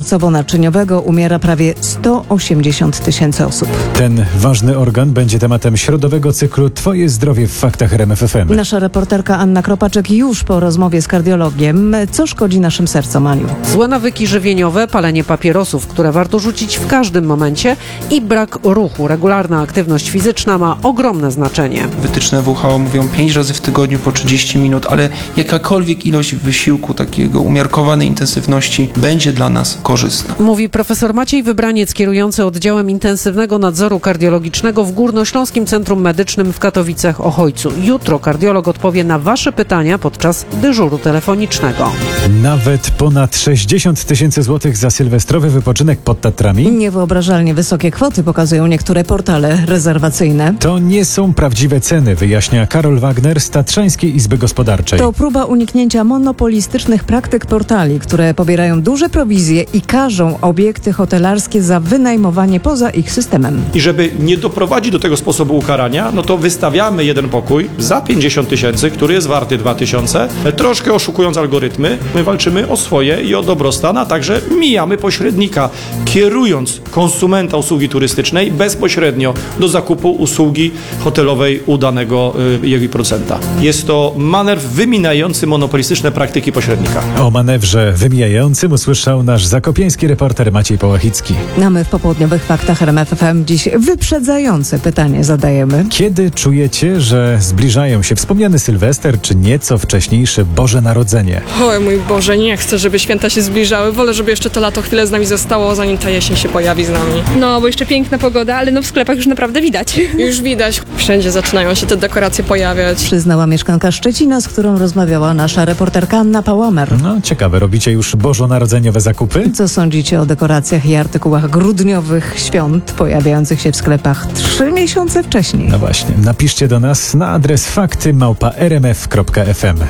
sercowo-naczyniowego umiera prawie 180 000 osób. Ten ważny organ będzie tematem środowego cyklu Twoje zdrowie w faktach RMF FM. Nasza reporterka Anna Kropaczek już po rozmowie z kardiologiem. Co szkodzi naszym sercom, Aniu? Złe nawyki żywieniowe, palenie papierosów, które warto rzucić w każdym momencie i brak ruchu. Regularna aktywność fizyczna ma ogromne znaczenie. Wytyczne WHO mówią 5 razy w tygodniu po 30 minut, ale jakakolwiek ilość wysiłku takiego umiarkowanej intensywności będzie dla nas korzystna. Mówi profesor Maciej Wybraniec, kierujący oddziałem intensywnego nadzoru kardiologicznego w Górnośląskim Centrum Medycznym w Katowicach-Ochojcu. Jutro kardiolog odpowie na Wasze pytania podczas dyżuru telefonicznego. Nawet ponad 60 000 złotych za sylwestrowy wypoczynek pod Tatrami? Niewyobrażalnie wysokie kwoty pokazują niektóre portale rezerwacyjne. To nie są prawdziwe ceny, wyjaśnia Karol Wagner z Tatrzańskiej Izby Gospodarczej. To próba uniknięcia monopolistycznych praktyk portali, które pobierają duże prowizje i karzą obiekty hotelarskie za wynajmowanie poza ich systemem. I żeby nie doprowadzić do tego sposobu ukarania, no to wystawiamy jeden pokój za 50 000, który jest warty 2000, troszkę oszukując algorytmy. My walczymy o swoje i o dobrostan, a także mijamy pośrednika, kierując konsumenta usługi turystycznej bezpośrednio do zakupu usługi hotelowej u danego jej producenta. Jest to manewr wyminający monopolistyczne praktyki pośrednika. O manewrze wymijającym usłyszał nasz zakopiański reporter Maciej Połachicki. A my w popołudniowych faktach RMF FM dziś wyprzedzające pytanie zadajemy. Kiedy czujecie, że zbliżają się wspomniany Sylwester czy nieco wcześniejsze Boże Narodzenie? O mój Boże, nie chcę, żeby święta się zbliżały. Wolę, żeby jeszcze to lato chwilę z nami zostało, zanim ta jesień się pojawi z nami. No, bo jeszcze piękna pogoda, ale w sklepach już naprawdę widać. Już widać. Wszędzie zaczynają się te dekoracje pojawiać. Przyznała mieszkanka Szczecina, z którą rozmawiała nasza reporterka Anna Pałamer. No, ciekawe, robicie już bożonarodzeniowe zakupy? Co sądzicie o dekoracjach i artykułach grudniowych świąt pojawiających się w sklepach 3 miesiące wcześniej? No właśnie, napiszcie do nas na adres fakty@rmf.fm.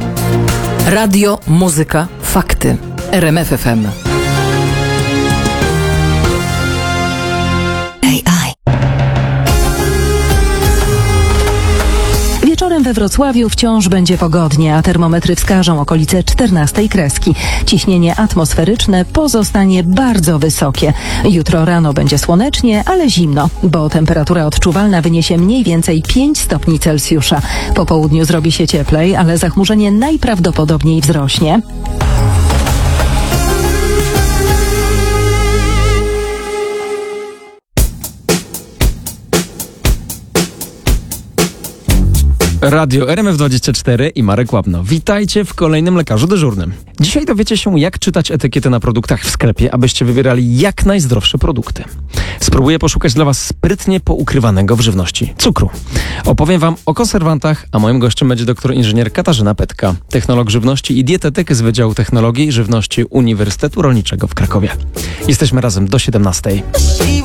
Radio, muzyka, fakty. RMF FM. Wieczorem we Wrocławiu wciąż będzie pogodnie, a termometry wskażą okolice 14 kreski. Ciśnienie atmosferyczne pozostanie bardzo wysokie. Jutro rano będzie słonecznie, ale zimno, bo temperatura odczuwalna wyniesie mniej więcej 5 stopni Celsjusza. Po południu zrobi się cieplej, ale zachmurzenie najprawdopodobniej wzrośnie. Radio RMF24 i Marek Łapno. Witajcie w kolejnym Lekarzu Dyżurnym. Dzisiaj dowiecie się, jak czytać etykiety na produktach w sklepie, abyście wybierali jak najzdrowsze produkty. Spróbuję poszukać dla Was sprytnie poukrywanego w żywności cukru. Opowiem Wam o konserwantach, a moim gościem będzie doktor inżynier Katarzyna Petka, technolog żywności i dietetyk z Wydziału Technologii i Żywności Uniwersytetu Rolniczego w Krakowie. Jesteśmy razem do 17:00.